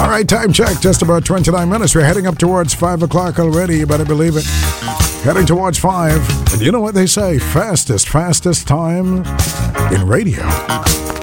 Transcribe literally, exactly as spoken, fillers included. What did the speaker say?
All right, time check, just about twenty-nine minutes. We're heading up towards five o'clock already, you better believe it. Heading towards five. And you know what they say, fastest, fastest time in radio.